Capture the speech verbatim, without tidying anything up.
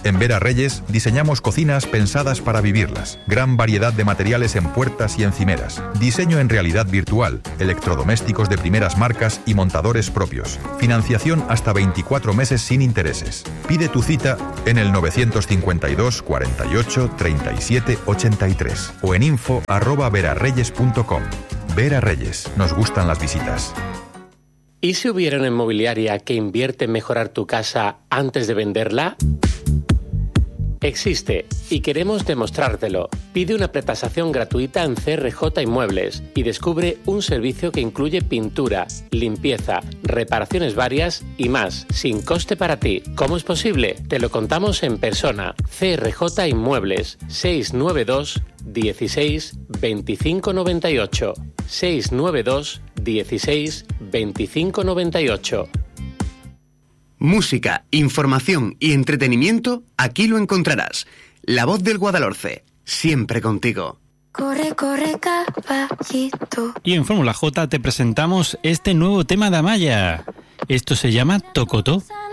En Vera Reyes diseñamos cocinas pensadas para vivirlas. Gran variedad de materiales en puertas y encimeras. Diseño en realidad virtual, electrodomésticos de primeras marcas y montadores propios. Financiación hasta veinticuatro meses sin intereses. Pide tu cita en el novecientos cincuenta y dos, cuarenta y ocho, treinta y siete, ochenta y tres o en info arroba verarreyes punto com. Vera Reyes, nos gustan las visitas. ¿Y si hubiera una inmobiliaria que invierte en mejorar tu casa antes de venderla? Existe y queremos demostrártelo. Pide una pretasación gratuita en C R J Inmuebles y descubre un servicio que incluye pintura, limpieza, reparaciones varias y más, sin coste para ti. ¿Cómo es posible? Te lo contamos en persona. C R J Inmuebles, seiscientos noventa y dos, dieciséis, veinticinco noventa y ocho. seiscientos noventa y dos, dieciséis, veinticinco noventa y ocho. Música, información y entretenimiento, aquí lo encontrarás. La Voz del Guadalhorce, siempre contigo. Corre, corre, caballito. Y en Fórmula J te presentamos este nuevo tema de Amaya. Esto se llama Tocotó.